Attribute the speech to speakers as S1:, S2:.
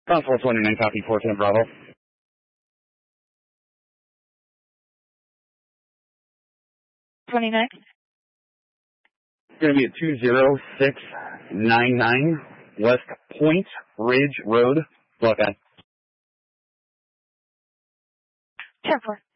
S1: Constable 29, copy 410 Bravo.
S2: 29.
S1: It's going to be at 20699 West Point Ridge Road, Buckeye.
S2: 10-4.